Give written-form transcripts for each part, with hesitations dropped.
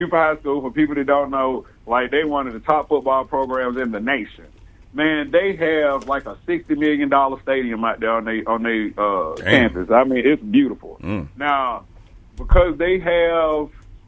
High School, for people that don't know, like they one of the top football programs in the nation. Man, they have like a $60 million stadium out there on their campus. I mean, it's beautiful. Now, because they have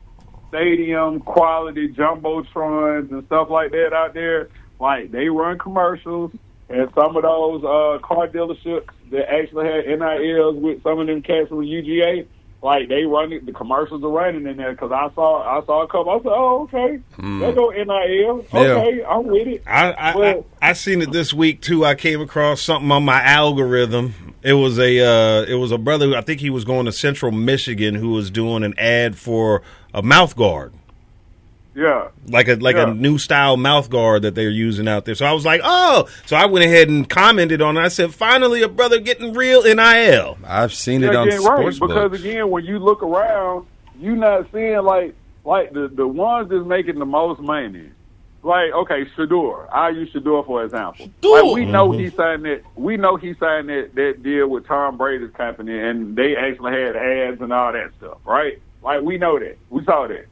stadium quality jumbotrons and stuff like that out there, like they run commercials, and some of those car dealerships that actually had NILs with some of them cats from UGA. Like they run it, the commercials are running in there because I saw a couple. I said, "Oh, okay, let's go NIL. Okay, yeah. I'm with it." I seen it this week too. I came across something on my algorithm. It was a brother. I think he was going to Central Michigan who was doing an ad for a mouth guard. Yeah, like a new style mouth guard that they're using out there. So I was like, oh. So I went ahead and commented on it. I said, finally, a brother getting real NIL. I've seen it on sports books. Because again, when you look around, you're not seeing like the ones that's making the most money. Like, okay, Shador. I'll use Shador for example. Like we know he signed that. We know he signed that deal with Tom Brady's company, and they actually had ads and all that stuff, right? Like we know that. We saw that.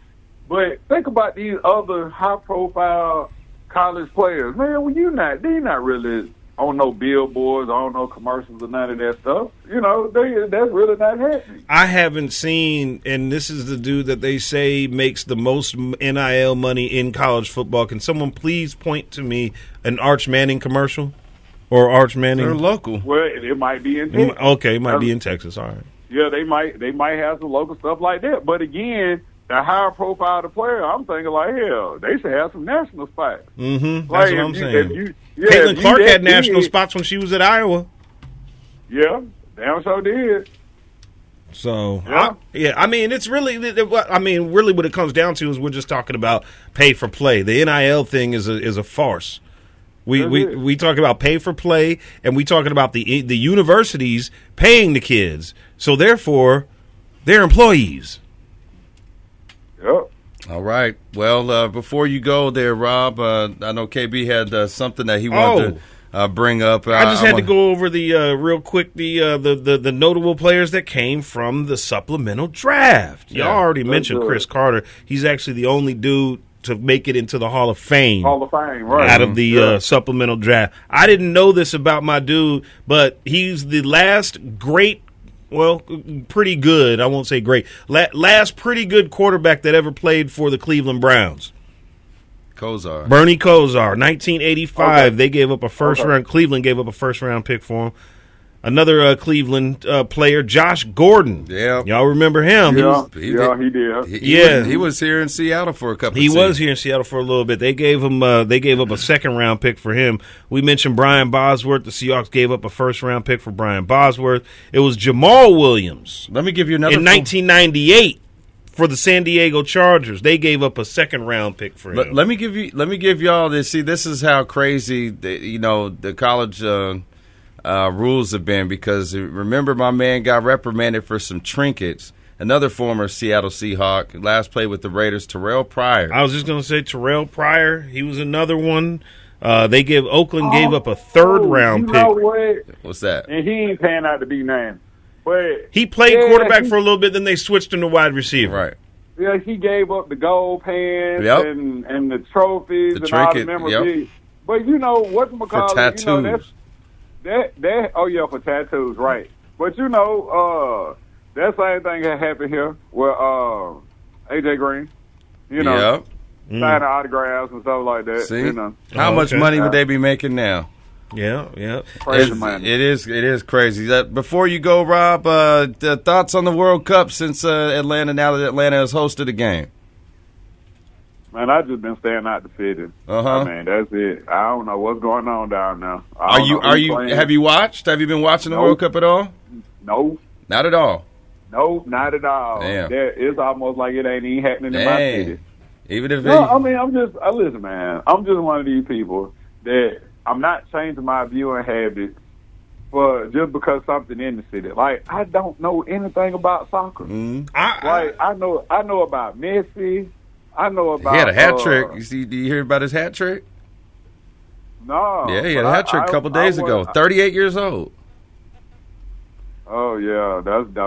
But think about these other high-profile college players, man. When they're not really on no billboards, on no commercials, or none of that stuff. You know, that's really not happening. I haven't seen, and this is the dude that they say makes the most NIL money in college football. Can someone please point to me an Arch Manning commercial or Arch Manning? They're local. Well, it might be in Texas. Okay, it might be in Texas. All right. Yeah, they might have some local stuff like that. But again, the higher profile the player, I'm thinking like, hell, they should have some national spots. Mm-hmm. That's what I'm saying. Caitlin Clark had national spots when she was at Iowa. Yeah, damn sure did. So, I mean, it's really, really what it comes down to is we're just talking about pay for play. The NIL thing is a farce. We talk about pay for play, and we talking about the universities paying the kids. So, therefore, they're employees. Yep. All right. Well, before you go there, Rob, I know KB had something that he wanted to bring up. I just had to go over the real quick the notable players that came from the supplemental draft. Y'all already mentioned Chris Carter. He's actually the only dude to make it into the Hall of Fame. Right. Out of the supplemental draft. I didn't know this about my dude, but he's the last great. Well, pretty good. I won't say great. Last pretty good quarterback that ever played for the Cleveland Browns. Kosar. Bernie Kosar, 1985. Okay. They gave up a first round. Cleveland gave up a first round pick for him. Another Cleveland player, Josh Gordon. Yeah, y'all remember him? He did. He was here in Seattle for a couple. He was here in Seattle for a little bit. They gave him. They gave up a second round pick for him. We mentioned Brian Bosworth. The Seahawks gave up a first round pick for Brian Bosworth. It was Jamal Williams. Let me give you another. In 1998. For the San Diego Chargers, they gave up a second round pick for him. Let me give y'all this. See, this is how crazy the college rules have been, because remember my man got reprimanded for some trinkets. Another former Seattle Seahawk, last played with the Raiders, Terrell Pryor. I was just going to say Terrell Pryor. He was another one. Oakland gave up a third round pick. What? What's that? And he ain't paying out to be named. But he played quarterback for a little bit, then they switched him to wide receiver. Right. Yeah, he gave up the gold pants and the trophies and all the memorabilia. Yep. But whatchamacallit, for tattoos. For tattoos, right. But that same thing had happened here with AJ Green. Signing autographs and stuff like that. See? How much money would they be making now? Yeah. Crazy money. It is crazy. Before you go, Rob, the thoughts on the World Cup since Atlanta, now that Atlanta has hosted a game? Man, I've just been staying out the city. I mean, that's it. I don't know what's going on down there. Have you watched? Have you been watching the World Cup at all? No. Not at all? No, not at all. Damn. It's almost like it ain't even happening in my city. Even if listen, man. I'm just one of these people that I'm not changing my viewing habits for just because something in the city. Like, I don't know anything about soccer. I know about Messi. I know about. He had a hat trick. Do you hear about his hat trick? No. Yeah, he had a hat trick a couple days ago. 38 years old. Oh yeah, that's dope.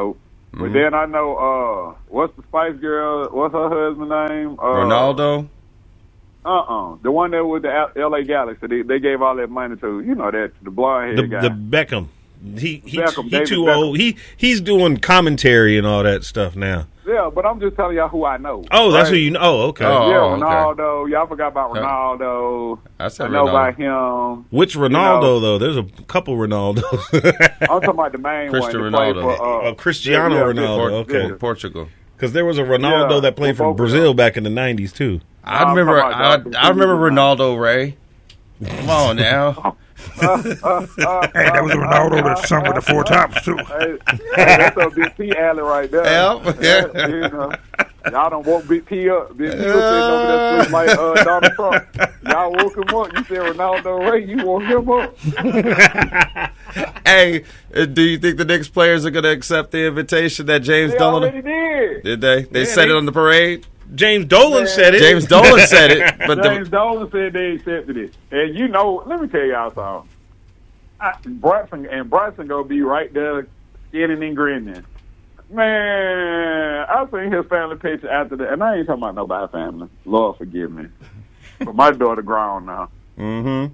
But then I know what's the Spice Girl? What's her husband's name? Ronaldo. The one that was the L.A. Galaxy. They gave all that money to. You know that the blonde hair guy. The Beckham. He too Beckham. old. He's doing commentary and all that stuff now. Yeah, but I'm just telling y'all who I know. Oh, that's who you know. Oh, okay. Ronaldo. Okay. Y'all forgot about Ronaldo. I know about him. Which Ronaldo, though? There's a couple Ronaldos. I'm talking about the main Cristiano one. Ronaldo. Cristiano Ronaldo. Okay. Portugal. Because there was a Ronaldo that played for Brazil back in the 90s, too. I remember Ronaldo, Ray. Come on now. Hey, that was Ronaldo that sung with the Four Tops too. Hey, that's a Big P alley right there. Yeah. You know, y'all don't woke Big P up. Big P was sitting over there sleeping like Donald Trump. Y'all woke him up. You said Ronaldo Ray. You woke him up. Hey, do you think the Knicks players are going to accept the invitation that James Dolan already did? Did they? They said it on the parade. James Dolan said it. James Dolan said it. But James Dolan said they accepted it. And you know, let me tell y'all something. Bryson gonna be right there skinning and grinning. Man, I seen his family picture after that. And I ain't talking about nobody's family. Lord forgive me. But my daughter grown now. Mm-hmm.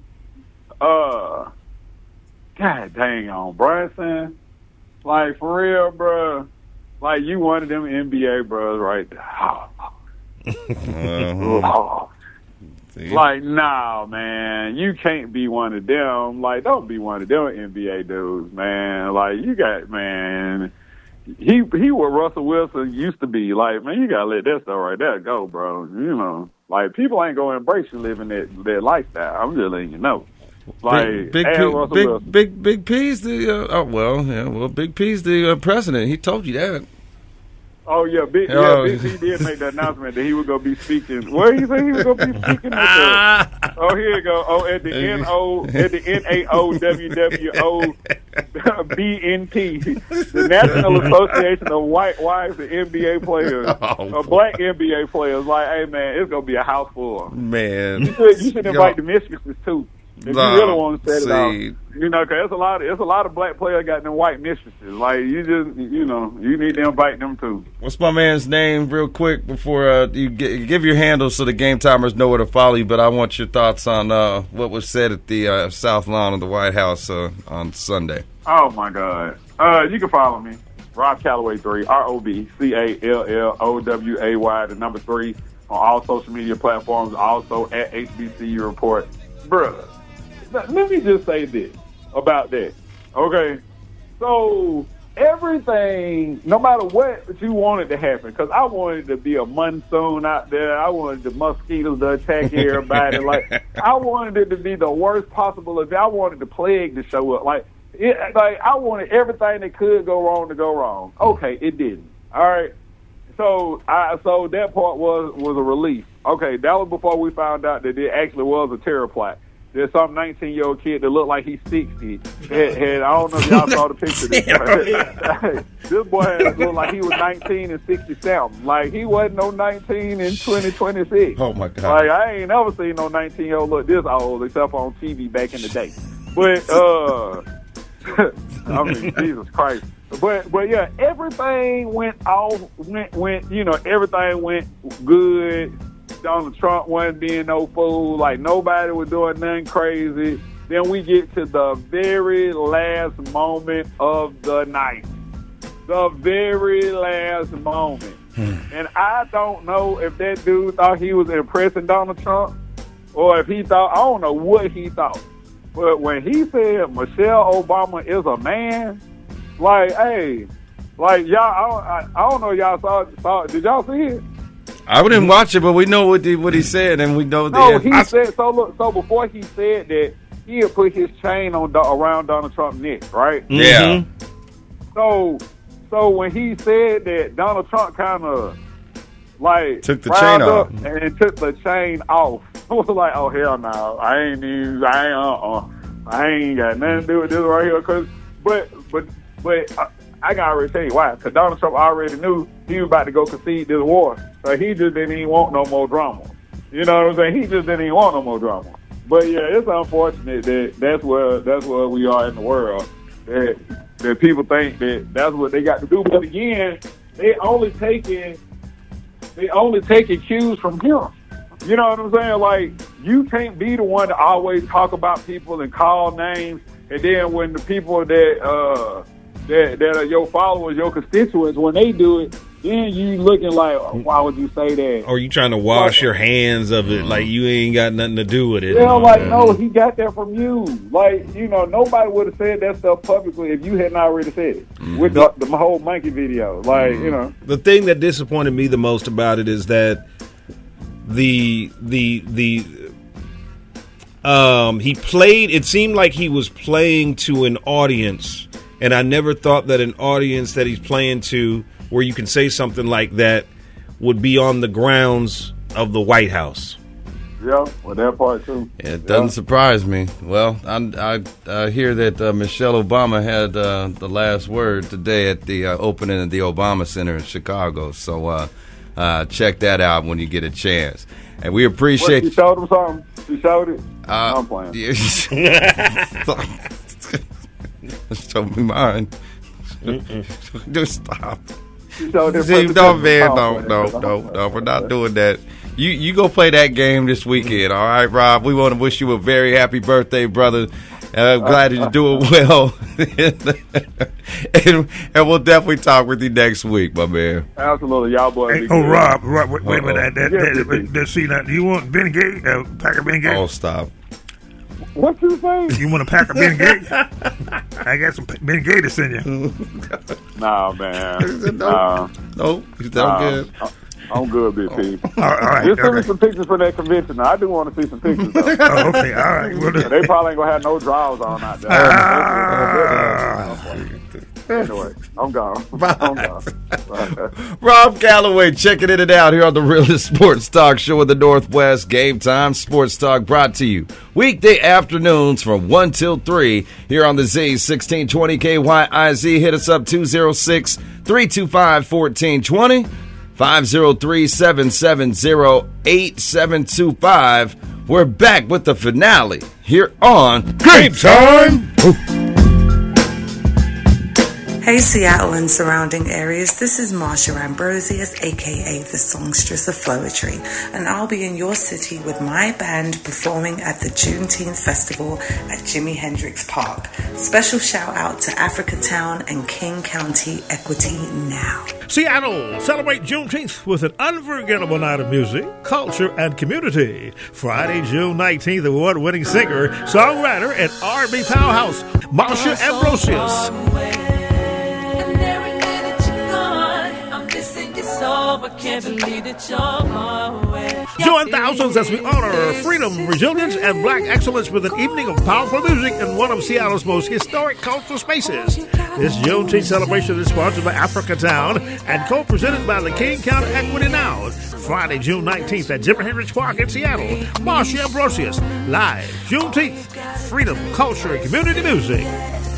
God dang on Bryson. Like, for real, bro. Like, you one of them NBA bros right there. Like, nah, man, you can't be one of them. Like, don't be one of them NBA dudes, man. Like, you got, man, he what Russell Wilson used to be. Like, man, you gotta let that stuff right there go, bro. You know, like, people ain't gonna embrace you living that lifestyle. I'm just letting you know. Like, Big P's the Big P's the president. He told you that. Oh yeah, Big P did make the announcement that he was gonna be speaking. Where you say he was gonna be speaking at? Here you go. Oh, at the NAOWWOBNT, the National Association of White Wives and NBA Players, black NBA players. Like, hey man, it's gonna be a house full. Man, you should invite the mistresses too. If you really want to set it out, you know, because there's a lot of black players got them white mistresses. Like, you just, you know, you need to invite them too. What's my man's name, real quick, before you give your handle so the game timers know where to follow you? But I want your thoughts on what was said at the South Lawn of the White House on Sunday. Oh my God! You can follow me, Rob Calloway 3, ROBCALLOWAY, the number 3, on all social media platforms. Also at HBCU Report, bruh. Let me just say this about that, okay? So everything, no matter what you wanted to happen, because I wanted to be a monsoon out there. I wanted the mosquitoes to attack everybody. Like, I wanted it to be the worst possible event. I wanted the plague to show up. Like I wanted everything that could go wrong to go wrong. Okay, it didn't. All right. So that part was a relief. Okay, that was before we found out that it actually was a terror plot. There's some 19-year-old kid that looked like he's 60. I don't know if y'all saw the picture. This boy looked like he was 19 and 60-something. Like, he wasn't no 19 in 2026. Oh, my God. Like, I ain't never seen no 19-year-old look this old except on TV back in the day. But, I mean, Jesus Christ. But yeah, everything went, you know, everything went good. Donald Trump wasn't being no fool. Like, nobody was doing nothing crazy. Then we get to the very last moment of the night. The very last moment. And I don't know if that dude thought he was impressing Donald Trump or if he thought, I don't know what he thought. But when he said Michelle Obama is a man, like, hey, like, y'all, I don't know if y'all saw it. Did y'all see it? I didn't watch it, but we know what he said, and we know that. No, he said, so before he said that, he had put his chain around Donald Trump's neck, right? Yeah. So when he said that, Donald Trump kind of, like, took the chain off. And took the chain off. I was like, oh, hell no. I ain't got nothing to do with this right here. But I can already tell you why. Because Donald Trump already knew he was about to go concede this war. So he just didn't even want no more drama. You know what I'm saying? He just didn't even want no more drama. But yeah, it's unfortunate that that's where we are in the world. That that people think that that's what they got to do. But again, they only taking cues from him. You know what I'm saying? Like, you can't be the one to always talk about people and call names, and then when the people that are your followers, your constituents, when they do it, then you looking like, why would you say that? Or you trying to wash your hands of it like you ain't got nothing to do with it. Yeah, like, no, he got that from you. Like, you know, nobody would have said that stuff publicly if you hadn't already said it. With the whole monkey video. Like, you know. The thing that disappointed me the most about it is that he played, it seemed like he was playing to an audience, and I never thought that an audience that he's playing to, where you can say something like that, would be on the grounds of the White House. Yeah, well, that part too. Yeah, it doesn't surprise me. Well, I hear that Michelle Obama had the last word today at the opening of the Obama Center in Chicago. So check that out when you get a chance. And we appreciate. She showed him something. She showed it. I'm playing. Yeah. Show me mine. Just stop. No, man, no. We're not doing that. You go play that game this weekend, all right, Rob? We want to wish you a very happy birthday, brother. I'm glad you're doing well. and we'll definitely talk with you next week, my man. Absolutely. Y'all boys. Hey, Rob, wait a minute. See, now, do you want Ben Gay, pack of Ben Gay? Oh, stop. What you saying? You want a pack of Ben Gay? I got some Ben Gay to send you. Nah, man. No. You sound good. I'm good, Big P. All right. Just send me some pictures for that convention. Now, I do want to see some pictures, though. Oh, okay. All right. Well, they probably ain't going to have no drawers on out there. Anyway, I'm gone. Rob Calloway checking in and out here on the Realest Sports Talk Show in the Northwest. Game Time Sports Talk brought to you weekday afternoons from 1 till 3 here on the Z 1620 KYIZ. Hit us up 206-325-1420. 503-770-8725. We're back with the finale here on Game Time. Hey, Seattle and surrounding areas, this is Marsha Ambrosius, aka the Songstress of Floetry, and I'll be in your city with my band performing at the Juneteenth Festival at Jimi Hendrix Park. Special shout out to Africa Town and King County Equity Now. Seattle, celebrate Juneteenth with an unforgettable night of music, culture, and community. Friday, June 19th, award-winning singer, songwriter, and R&B powerhouse, Marsha Ambrosius. Join thousands as we honor freedom, resilience, and black excellence with an evening of powerful music in one of Seattle's most historic cultural spaces. This Juneteenth celebration is sponsored by Africa Town and co-presented by the King County Equity Now. Friday, June 19th at Jimi Hendrix Park in Seattle. Marsha Ambrosius, live, Juneteenth, freedom, culture, and community music.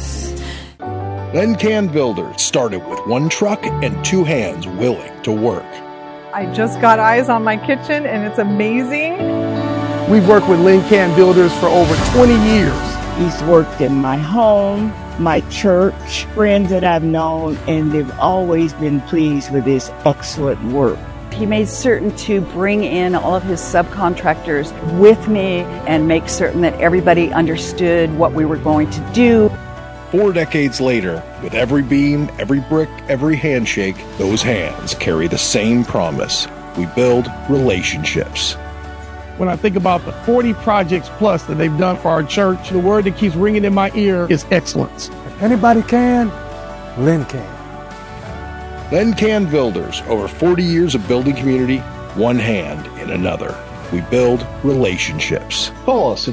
Lencan Builders started with one truck and two hands willing to work. I just got eyes on my kitchen and it's amazing. We've worked with Lencan Builders for over 20 years. He's worked in my home, my church, friends that I've known, and they've always been pleased with his excellent work. He made certain to bring in all of his subcontractors with me and make certain that everybody understood what we were going to do. 4 decades later, with every beam, every brick, every handshake, those hands carry the same promise. We build relationships. When I think about the 40 projects plus that they've done for our church, the word that keeps ringing in my ear is excellence. If anybody can, Len can. Lencan Builders, over 40 years of building community, one hand in another. We build relationships. Call us at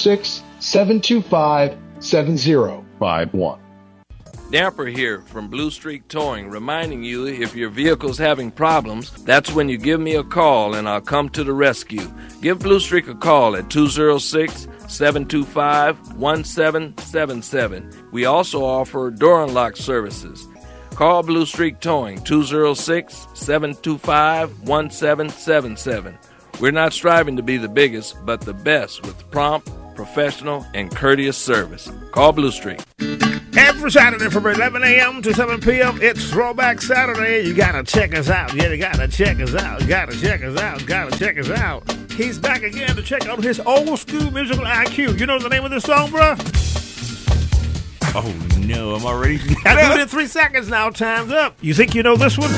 206-725-7051. Damper here from Blue Streak Towing, reminding you if your vehicle's having problems, that's when you give me a call and I'll come to the rescue. Give Blue Streak a call at 206-725-1777. We also offer door unlock services. Call Blue Streak Towing, 206-725-1777. We're not striving to be the biggest, but the best with prompt, professional, and courteous service. Call Blue Streak. Every Saturday from 11 a.m. to 7 p.m., it's Throwback Saturday. You gotta check us out. Yeah, you gotta check us out. Gotta check us out. Gotta check us out. He's back again to check out his old school musical IQ. You know the name of this song, bro? Oh, no, I'm already... I'll give it in 3 seconds now. Time's up. You think you know this one?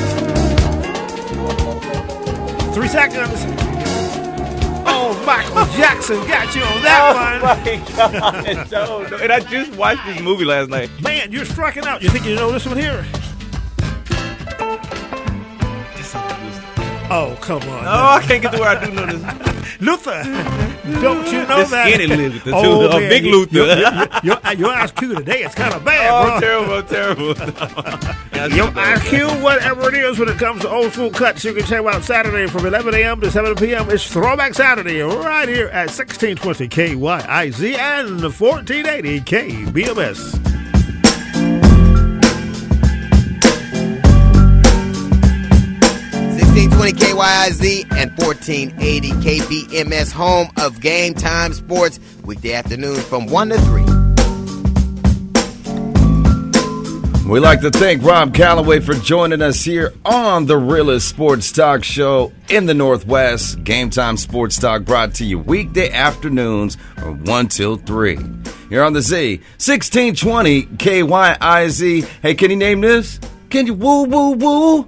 3 seconds. Oh, Michael Jackson got you on that one. Oh, my God. No. And I just watched this movie last night. Man, you're striking out. You think you know this one here? Oh, come on. Oh, I can't get to where I do know this. Luther, don't you know the that? Skinny Luther, too. Oh, man, Big Luther. Your IQ today is kind of bad, bro. Terrible. Your IQ, whatever it is when it comes to old school cuts, you can check out Saturday from 11 a.m. to 7 p.m. It's Throwback Saturday right here at 1620 KYIZ and 1480 KBMS. 1620 KYIZ and 1480 KBMS, home of Game Time Sports, weekday afternoons from 1 to 3. We'd like to thank Rob Calloway for joining us here on the realest sports talk show in the Northwest. Game Time Sports Talk brought to you weekday afternoons from 1 till 3. Here on the Z, 1620 KYIZ. Hey, can you name this? Can you woo, woo, woo?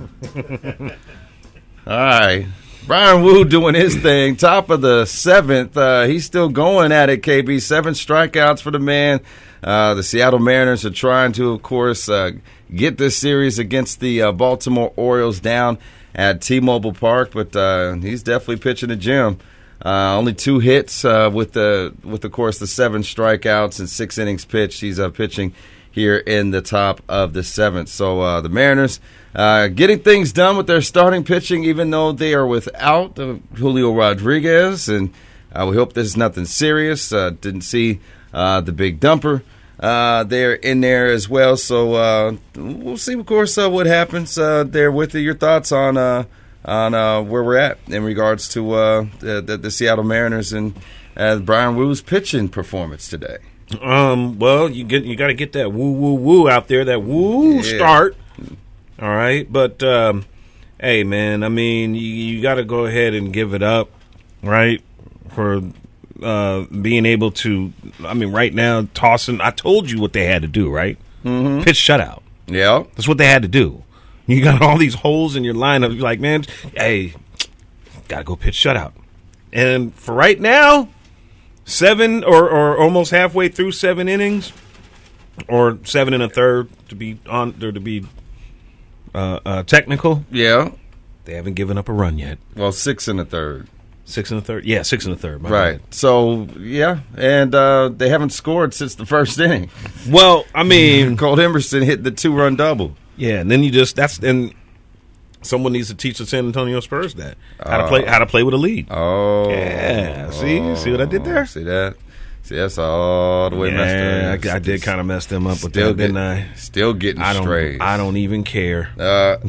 All right. Brian Wu doing his thing. Top of the 7th. He's still going at it, KB. 7 strikeouts for the man. The Seattle Mariners are trying to, of course, get this series against the Baltimore Orioles down at T-Mobile Park, but he's definitely pitching a gem. Only 2 hits with of course, the 7 strikeouts and 6 innings pitched. He's pitching here in the top of the 7th. So the Mariners getting things done with their starting pitching, even though they are without Julio Rodriguez, and we hope this is nothing serious. Didn't see the big dumper there in there as well. So we'll see, of course, what happens there with you. Your thoughts on where we're at in regards to the Seattle Mariners and Brian Wu's pitching performance today. Well, you got to get that woo woo woo out there, that woo start. All right, but hey, man, I mean, you got to go ahead and give it up, right, for being able to. I mean, right now, tossing. I told you what they had to do, right? Mm-hmm. Pitch shutout. Yeah, that's what they had to do. You got all these holes in your lineup. You're like, man, hey, got to go pitch shutout. And for right now, 7 or almost halfway through 7 innings, or 7 1/3 to be on or to be technical. Yeah, they haven't given up a run yet. Well, 6 1/3. 6 1/3. Yeah, 6 1/3. Right. Bad. So yeah, and they haven't scored since the first inning. Well, I mean, Cole Emerson hit the 2-run double. Yeah, and then and someone needs to teach the San Antonio Spurs that how to play with a lead. Oh, yeah. See what I did there? See that? See, that's all the way messed up. I did kind of mess them up with that, didn't I? Still getting strays. I don't even care. Let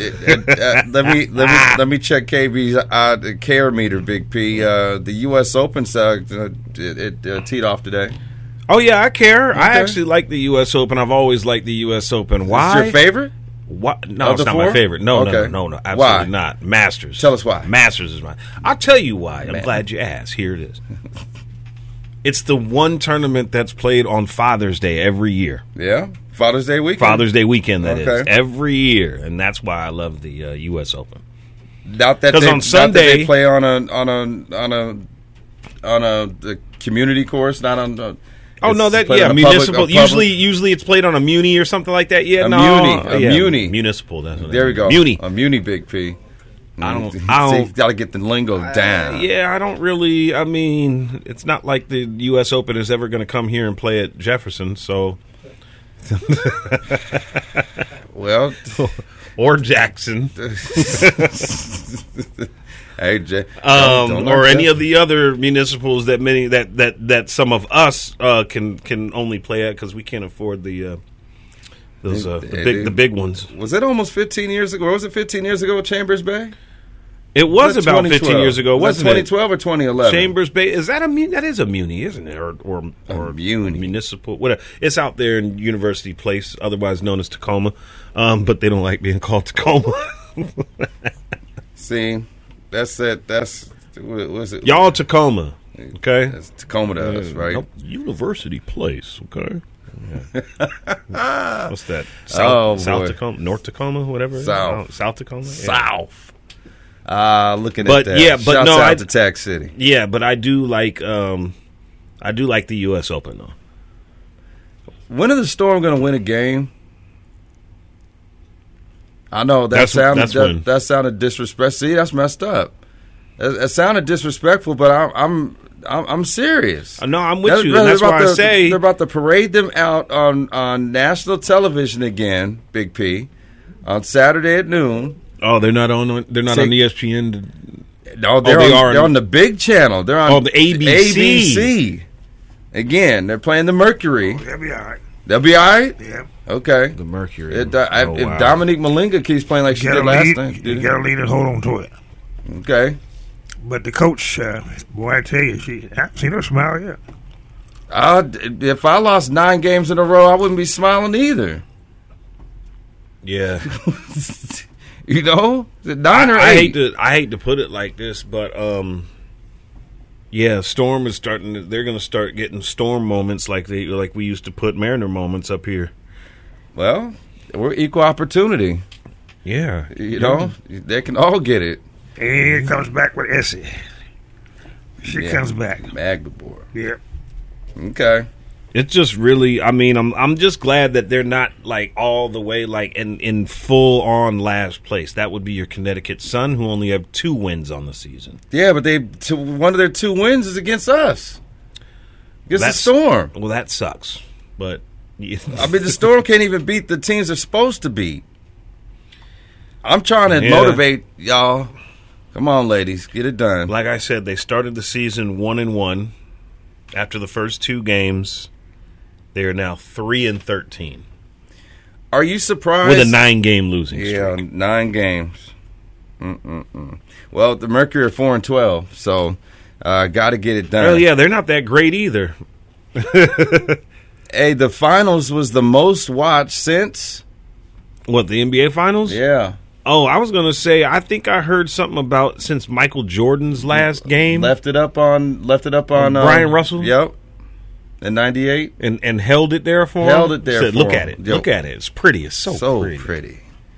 me check KB's care meter, Big P. The U.S. Open teed off today. Oh yeah, I care. Okay. I actually like the U.S. Open. I've always liked the U.S. Open. Why? Is it your favorite? What? No, it's not my favorite. No, okay. no, absolutely why? Not. Masters. Tell us why. Masters is mine. I'll tell you why. I'm glad you asked. Here it is. It's the one tournament that's played on Father's Day every year. Yeah, Father's Day weekend. That is every year, and that's why I love the U.S. Open. Not that on Sunday they play on a community course, not on. Municipal. Usually it's played on a muni or something like that. Yeah, muni, municipal. There we go. A muni, Big P. I don't. Got to get the lingo down. Yeah, I don't really. I mean, it's not like the U.S. Open is ever going to come here and play at Jefferson. So, well, or Jackson, hey, or any of the other municipals that some of us can only play at because we can't afford the big ones. Was it almost 15 years ago? Or was it 15 years ago at Chambers Bay? It was about 15 years ago, wasn't it? 2012 or 2011? Chambers Bay. Is that a muni? That is a muni, isn't it? Or muni. Municipal, whatever. It's out there in University Place, otherwise known as Tacoma. But they don't like being called Tacoma. See, that's it. What was it? Y'all Tacoma, okay? That's Tacoma to us, right? Nope. University Place, okay? Yeah. What's that? South Tacoma, North Tacoma, whatever. South Tacoma, South. Looking but, at that. Yeah, but shouts no, out to Tech City. Yeah, but I do like the U.S. Open though. When are the Storm going to win a game? I know that sounded disrespectful. See, that's messed up. It sounded disrespectful, but I'm serious. No, I'm with you. And that's why I say they're about to parade them out on national television again. Big P on Saturday at noon. Oh, they're not on. They're not on ESPN. No, they're on the big channel. They're on the ABC. ABC. Again, they're playing the Mercury. They'll be all right. They'll be all right? Yeah. Okay. The Mercury. If Dominique Malinga keeps playing like she did last time. You got to lead and hold on to it. Okay. But the coach, boy, I tell you, I haven't seen her smile yet. If I lost 9 games in a row, I wouldn't be smiling either. Yeah. You know? 9 or 8. I hate to put it like this, but yeah, Storm is starting. They're going to start getting Storm moments like we used to put Mariner moments up here. Well, we're equal opportunity. Yeah, you know, they can all get it. And here comes back with Essie. She comes back. Magdeburg. Yeah. Okay. It's just really, I mean, I'm just glad that they're not like all the way like in full on last place. That would be your Connecticut Sun, who only have 2 wins on the season. Yeah, but one of their 2 wins is against us. Against the Storm. Well, that sucks. But I mean, the Storm can't even beat the teams they're supposed to beat. I'm trying to motivate y'all. Come on, ladies, get it done. Like I said, they started the season 1-1. After the first 2 games, they are now 3-13. Are you surprised? With a 9-game losing streak. Yeah, 9 games. Well, the Mercury are 4-12, so got to get it done. Well, yeah, they're not that great either. Hey, the finals was the most watched since what, the NBA finals? Yeah. Oh, I was going to say, I think I heard something about since Michael Jordan's last game. Left it up on Brian Russell. Yep. In 98. And held it there for him. Held it there Said, for look him. at it. Yep. Look at it. It's pretty. It's so pretty.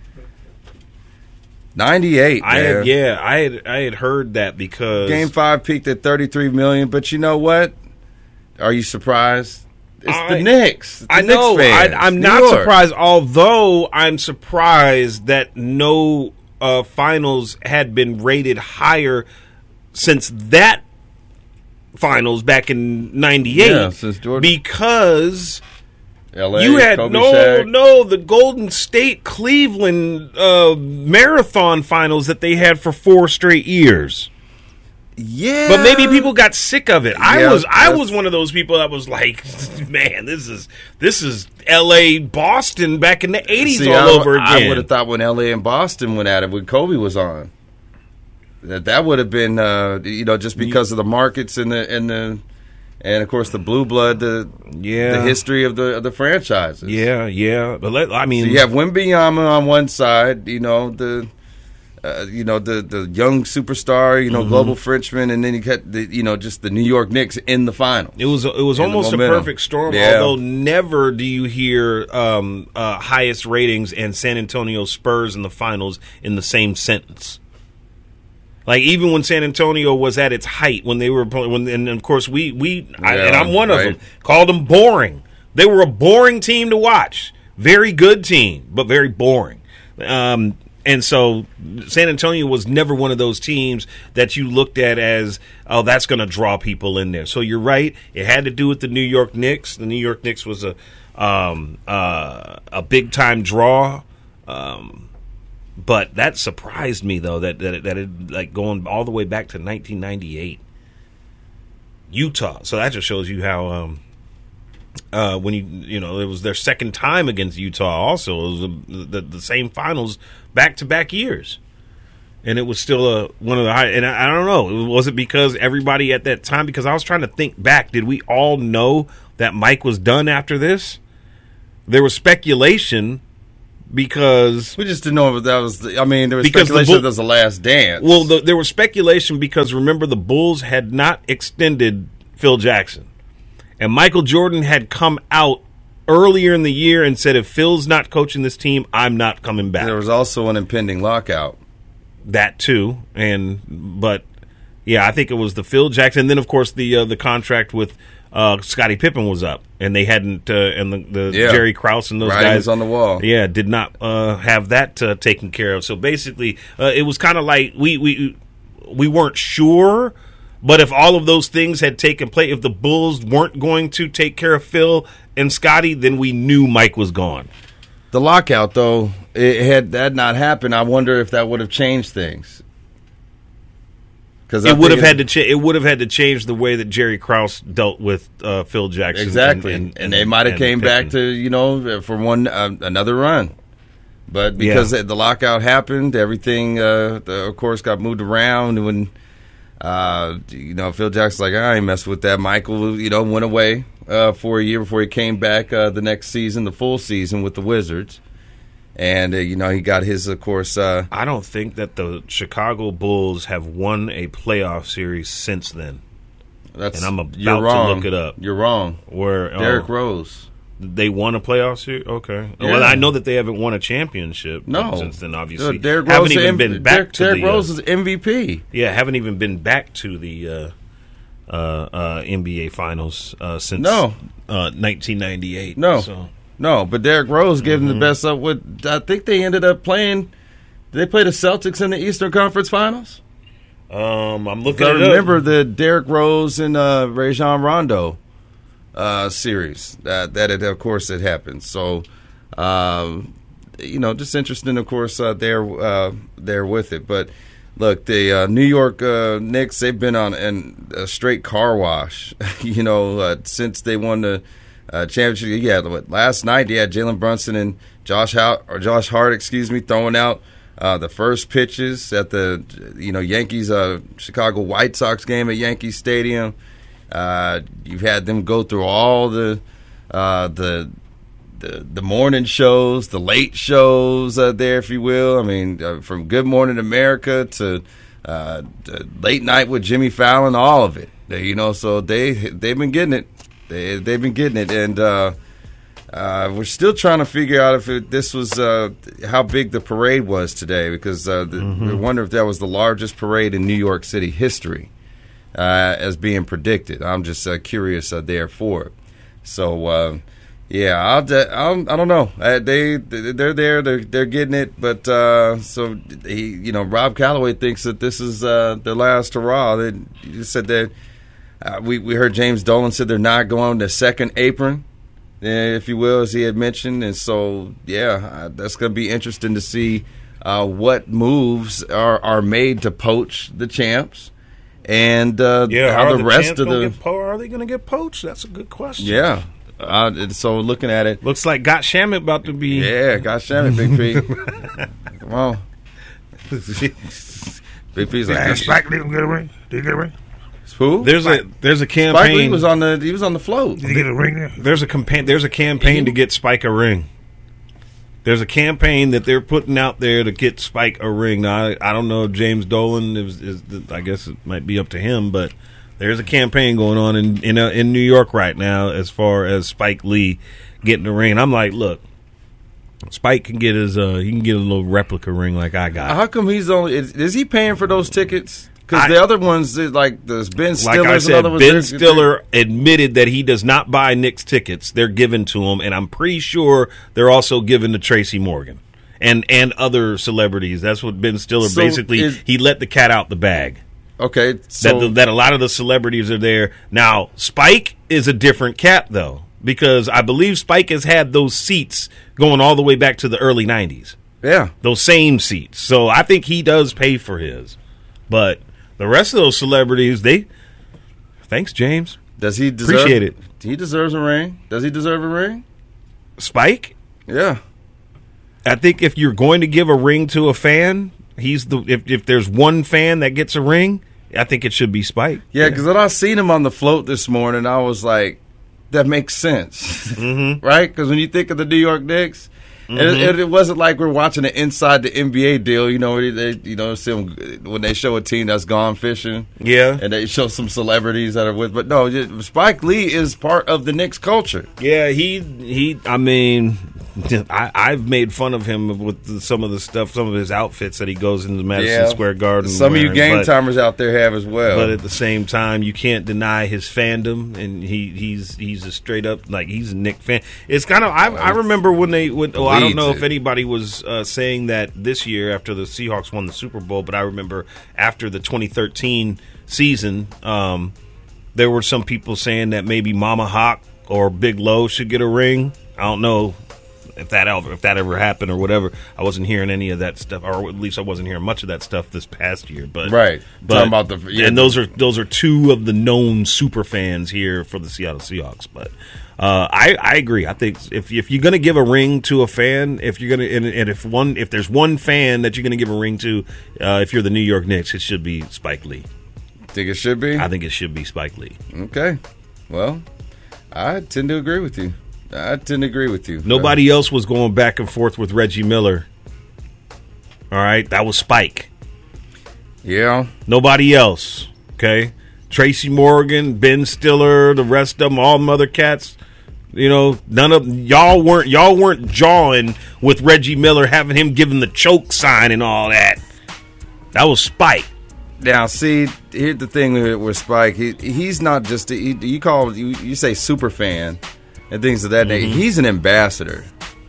98. I had heard that because Game 5 peaked at 33 million, but you know what? Are you surprised? It's the Knicks. I know. I'm not surprised, although I'm surprised that no finals had been rated higher since that finals back in 98. Yeah, since Jordan. Because LA, you had Kobe, the Golden State Cleveland marathon finals that they had for 4 straight years. Yeah, but maybe people got sick of it. I was one of those people that was like, man, this is L.A. Boston back in the 80s over again. I would have thought when L.A. and Boston went at it when Kobe was on, that would have been just because of the markets and of course the blue blood, the history of the franchises. Yeah. But so you have Wembanyama on one side, the young superstar, global Frenchman, and then you got just the New York Knicks in the final. It was almost a perfect storm. Yeah. Although never do you hear highest ratings and San Antonio Spurs in the finals in the same sentence. Like even when San Antonio was at its height, when they were and of course and I'm one of them, called them boring. They were a boring team to watch. Very good team, but very boring. And so San Antonio was never one of those teams that you looked at as, oh, that's going to draw people in there. So you're right. It had to do with the New York Knicks. The New York Knicks was a big-time draw. But that surprised me, though, that it like going all the way back to 1998. Utah. So that just shows you how when it was their second time against Utah also. It was the same finals back-to-back years. And it was still one of the high. And I don't know. Was it because everybody at that time? Because I was trying to think back. Did we all know that Mike was done after this? There was speculation because we just didn't know if that was. There was speculation that was the last dance. Well, there was speculation because remember the Bulls had not extended Phil Jackson, and Michael Jordan had come out earlier in the year and said, if Phil's not coaching this team, I'm not coming back. There was also an impending lockout. That too, but yeah, I think it was the Phil Jackson. And then, of course, the contract with Scottie Pippen was up, and they hadn't, and the Jerry Krause and those guys on the wall, did not have that taken care of. So basically, it was kind of like we weren't sure, but if all of those things had taken place, if the Bulls weren't going to take care of Phil and Scottie, then we knew Mike was gone. The lockout, though, had that not happened, I wonder if that would have changed things. It would have had to. It would have had to change the way that Jerry Krause dealt with Phil Jackson. Exactly, and they might have came back to for another run, but because the lockout happened, everything of course got moved around. When Phil Jackson's like, I ain't messing with that. Michael, went away for a year before he came back the next season, the full season with the Wizards. And, he got his, of course. I don't think that the Chicago Bulls have won a playoff series since then. And I'm about to look it up. You're wrong. Where Derrick Rose. They won a playoff series? Okay. Yeah. Well, I know that they haven't won a championship since then, obviously. Derrick Rose is MVP. Yeah, haven't even been back to the NBA Finals since 1998. No. So. No, but Derrick Rose gave them the best up. I think they ended up playing. Did they play the Celtics in the Eastern Conference Finals? I'm looking at it. I remember the Derrick Rose and Rajon Rondo series. Of course, it happened. So, just interesting, of course, there with it. But look, the New York Knicks, they've been on a straight car wash, since they won the championship. Yeah, last night they had Jalen Brunson and Josh Hart, throwing out the first pitches at the Yankees Chicago White Sox game at Yankee Stadium. You've had them go through all the morning shows, the late shows there, if you will. I mean, from Good Morning America to Late Night with Jimmy Fallon, all of it. So they've been getting it. They've been getting it, and we're still trying to figure out if this was how big the parade was today, because we wonder if that was the largest parade in New York City history, as being predicted. I'm just curious there for it. So, I don't know. They're there. They're getting it, but Rob Calloway thinks that this is their last hurrah. They said that. We heard James Dolan said they're not going to second apron, if you will, as he had mentioned. And so, that's going to be interesting to see what moves are made to poach the champs. And how the rest of are they going to get poached? That's a good question. Yeah. So looking at it. Looks like Got Shamit about to be. Yeah, Got Shamit, Big P. Come on. Big P's like, Spike didn't get a ring? Did he get a ring? Who? There's a campaign. Spike Lee was on the float. Did he get a ring there? There's a campaign to get Spike a ring. There's a campaign that they're putting out there to get Spike a ring. Now I don't know if James Dolan is I guess it might be up to him, but there's a campaign going on in New York right now as far as Spike Lee getting a ring. And I'm like, look, Spike can get a little replica ring like I got. How come he's only is he paying for those tickets? Because the other ones, like there's Ben Stiller. Like I said, Ben Stiller admitted that he does not buy Knicks tickets. They're given to him, and I'm pretty sure they're also given to Tracy Morgan and other celebrities. That's what Ben Stiller he let the cat out the bag. Okay, so that a lot of the celebrities are there. Now, Spike is a different cat, though, because I believe Spike has had those seats going all the way back to the early 90s. Yeah. Those same seats. So I think he does pay for his. But the rest of those celebrities, thanks, James. Does he deserve? Appreciate it. He deserves a ring. Does he deserve a ring? Spike? Yeah. I think if you're going to give a ring to a fan, if there's one fan that gets a ring, I think it should be Spike. Yeah, because when I seen him on the float this morning, I was like, that makes sense, right? Because when you think of the New York Knicks, it wasn't like we're watching it inside the NBA deal. You know, when they show a team that's gone fishing, and they show some celebrities that are with. But no, Spike Lee is part of the Knicks culture. Yeah, I mean, I've made fun of him with some of the stuff, some of his outfits that he goes into Madison Square Garden. Some of you game timers out there have as well. But at the same time, you can't deny his fandom, and he's a straight up, like, he's a Knicks fan. It's kind of I remember when I don't know if anybody was saying that this year after the Seahawks won the Super Bowl, but I remember after the 2013 season, there were some people saying that maybe Mama Hawk or Big Low should get a ring. I don't know if that ever happened or whatever. I wasn't hearing any of that stuff, or at least I wasn't hearing much of that stuff this past year. But talking about and those are two of the known super fans here for the Seattle Seahawks. But I agree. I think if you're going to give a ring to a fan, if you're going to, and if there's one fan that you're going to give a ring to, if you're the New York Knicks, it should be Spike Lee. Think it should be? I think it should be Spike Lee. Okay. Well, I tend to agree with you. Nobody else was going back and forth with Reggie Miller. All right, that was Spike. Yeah. Nobody else. Okay, Tracy Morgan, Ben Stiller, the rest of them, all them other cats. You know, none of y'all weren't jawing with Reggie Miller, having him giving the choke sign and all that. That was Spike. Now, see, here's the thing with Spike. He's not just you say super fan and things of that nature. He's an ambassador.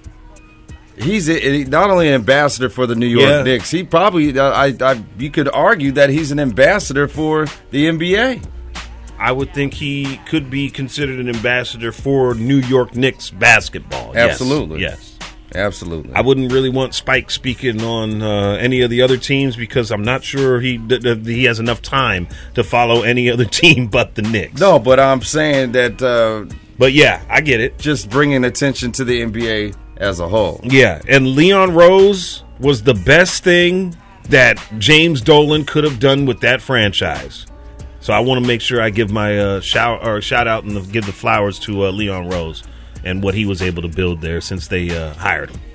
He's not only an ambassador for the New York Knicks. He probably, you could argue that he's an ambassador for the NBA. I would think he could be considered an ambassador for New York Knicks basketball. Absolutely. Yes. Absolutely. I wouldn't really want Spike speaking on any of the other teams because I'm not sure he has enough time to follow any other team but the Knicks. No, but I'm saying that... but yeah, I get it. Just bringing attention to the NBA as a whole. Yeah, and Leon Rose was the best thing that James Dolan could have done with that franchise. So I want to make sure I give my shout out and give the flowers to Leon Rose and what he was able to build there since they hired him.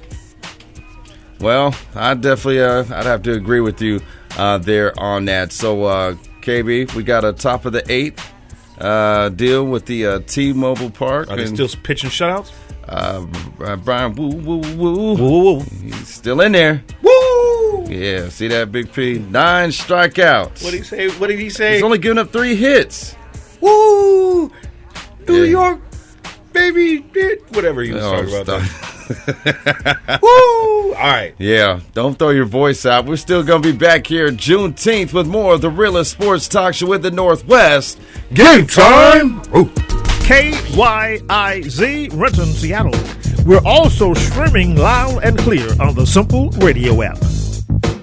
Well, I definitely I'd have to agree with you there on that. So, KB, we got a top of the eighth deal with the T-Mobile Park. Are they still pitching shutouts? Brian, woo. He's still in there. Woo! Yeah, see that, Big P? 9 strikeouts. What did he say? What did he say? He's only giving up 3 hits. Woo! New York, baby, whatever he was talking about. Woo! All right. Yeah, don't throw your voice out. We're still going to be back here Juneteenth with more of the realest sports talk show in the Northwest. Game time! Ooh. KYIZ, Renton, Seattle. We're also streaming loud and clear on the Simple Radio app.